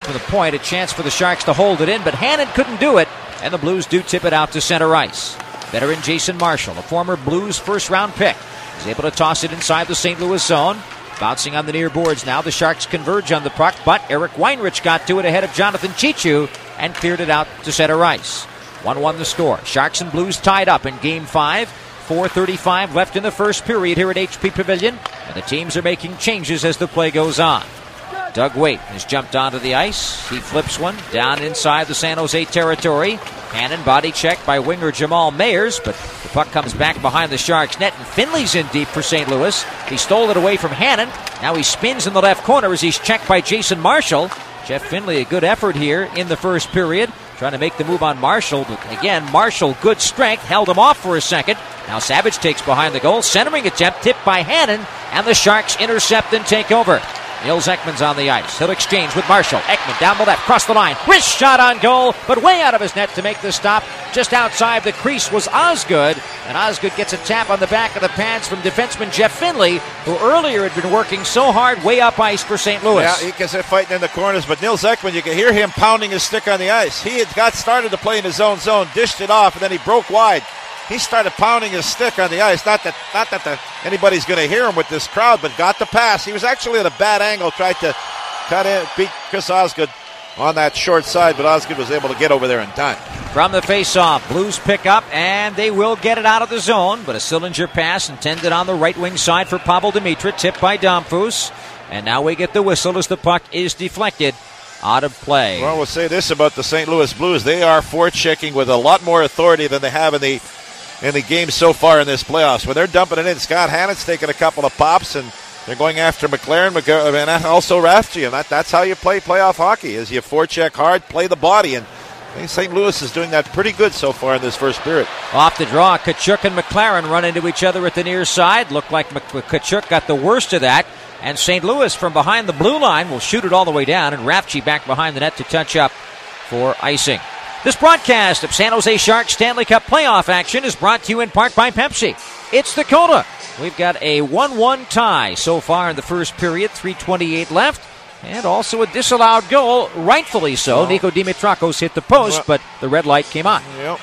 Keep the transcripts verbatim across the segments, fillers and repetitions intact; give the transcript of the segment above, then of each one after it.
from the point. A chance for the Sharks to hold it in, but Hannon couldn't do it, and the Blues do tip it out to center ice. Veteran Jason Marshall, a former Blues first-round pick, is able to toss it inside the Saint Louis zone. Bouncing on the near boards now. The Sharks converge on the puck, but Eric Weinrich got to it ahead of Jonathan Chichu and cleared it out to center ice. one one the score. Sharks and Blues tied up in Game five. four thirty-five left in the first period here at H P Pavilion, and the teams are making changes as the play goes on. Doug Weight has jumped onto the ice. He flips one down inside the San Jose territory. Hannon body checked by winger Jamal Mayers, but the puck comes back behind the Sharks' net, and Finley's in deep for Saint Louis. He stole it away from Hannon. Now he spins in the left corner as he's checked by Jason Marshall. Jeff Finley, a good effort here in the first period, trying to make the move on Marshall. But again, Marshall, good strength, held him off for a second. Now Savage takes behind the goal. Centering attempt tipped by Hannon, and the Sharks intercept and take over. Nils Ekman's on the ice. He'll exchange with Marshall. Ekman down the left, cross the line. Wrist shot on goal, but way out of his net to make the stop. Just outside the crease was Osgood, and Osgood gets a tap on the back of the pads from defenseman Jeff Finley, who earlier had been working so hard way up ice for Saint Louis. Yeah, he gets it fighting in the corners, but Nils Ekman, you can hear him pounding his stick on the ice. He had got started to play in his own zone, dished it off, and then he broke wide. He started pounding his stick on the ice. Not that not that the, anybody's going to hear him with this crowd, but got the pass. He was actually at a bad angle, tried to cut in, beat Chris Osgood on that short side, but Osgood was able to get over there in time. From the face-off, Blues pick up, and they will get it out of the zone, but a Sillinger pass intended on the right wing side for Pavel Demitra, tipped by Domfus. And now we get the whistle as the puck is deflected out of play. Well, we'll say this about the Saint Louis Blues. They are forechecking with a lot more authority than they have in the in the game so far in this playoffs. When they're dumping it in, Scott Hannon's taking a couple of pops, and they're going after McLaren and also Rathje, and that, that's how you play playoff hockey, is you forecheck hard, play the body, and I think Saint Louis is doing that pretty good so far in this first period. Off the draw, Tkachuk and McLaren run into each other at the near side. Looked like Tkachuk got the worst of that, and Saint Louis from behind the blue line will shoot it all the way down, and Rathje back behind the net to touch up for icing. This broadcast of San Jose Sharks Stanley Cup playoff action is brought to you in part by Pepsi. It's the Coda. We've got a one one tie so far in the first period, three twenty-eight left, and also a disallowed goal, rightfully so. Oh. Nico Dimitrakos hit the post, but the red light came on. Yep.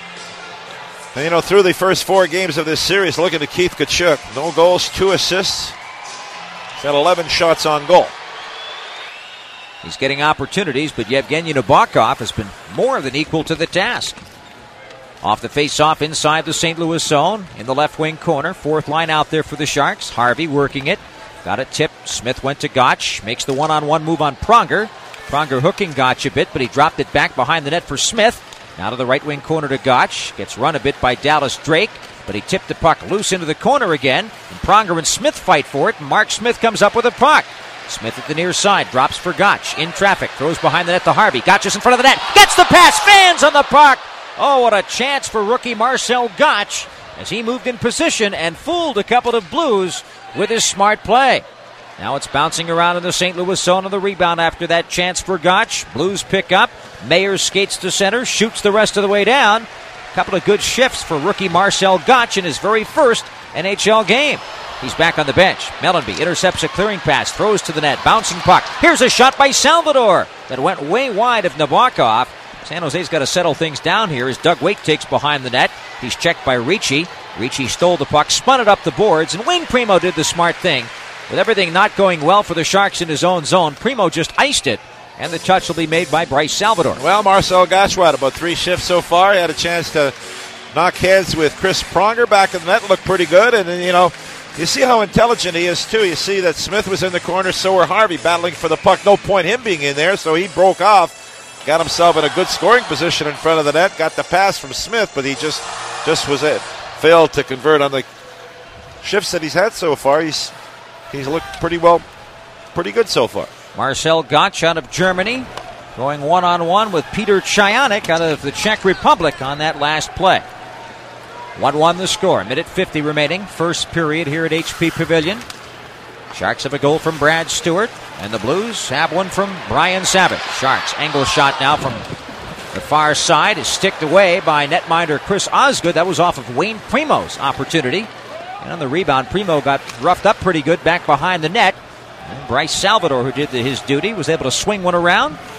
And, you know, through the first four games of this series, look at the Keith Tkachuk. No goals, two assists. He's got eleven shots on goal. He's getting opportunities, but Yevgeny Nabokov has been more than equal to the task. Off the face-off inside the Saint Louis zone in the left wing corner. Fourth line out there for the Sharks. Harvey working it. Got a tip. Smith went to Gotch. Makes the one-on-one move on Pronger. Pronger hooking Gotch a bit, but he dropped it back behind the net for Smith. Now to the right wing corner to Gotch. Gets run a bit by Dallas Drake, but he tipped the puck loose into the corner again. And Pronger and Smith fight for it, and Mark Smith comes up with a puck. Smith at the near side, drops for Gotch, in traffic, throws behind the net to Harvey. Gotch is in front of the net, gets the pass, fans on the puck. Oh, what a chance for rookie Marcel Gotch as he moved in position and fooled a couple of Blues with his smart play. Now it's bouncing around in the Saint Louis zone on the rebound after that chance for Gotch. Blues pick up, Mayer skates to center, shoots the rest of the way down. A couple of good shifts for rookie Marcel Gotch in his very first N H L game. He's back on the bench. Mellenby intercepts a clearing pass, throws to the net, bouncing puck. Here's a shot by Salvador that went way wide of Nabokov. San Jose's got to settle things down here as Doug Weight takes behind the net. He's checked by Ricci. Ricci stole the puck, spun it up the boards, and Wayne Primo did the smart thing. With everything not going well for the Sharks in his own zone, Primo just iced it, and the touch will be made by Bryce Salvador. Well, Marcel Gotch had about three shifts so far. He had a chance to knock heads with Chris Pronger back in the net, looked pretty good, and then, you know, you see how intelligent he is, too. You see that Smith was in the corner, so were Harvey battling for the puck. No point him being in there, so he broke off, got himself in a good scoring position in front of the net, got the pass from Smith, but he just just was it. Failed to convert on the shifts that he's had so far. He's he's looked pretty well, pretty good so far. Marcel Gotch out of Germany, going one-on-one with Peter Chayanik out of the Czech Republic on that last play. one one the score. Minute fifty remaining. First period here at H P Pavilion. Sharks have a goal from Brad Stewart, and the Blues have one from Brian Savage. Sharks angle shot now from the far side is sticked away by netminder Chris Osgood. That was off of Wayne Primo's opportunity. And on the rebound, Primo got roughed up pretty good back behind the net. And Bryce Salvador, who did the, his duty, was able to swing one around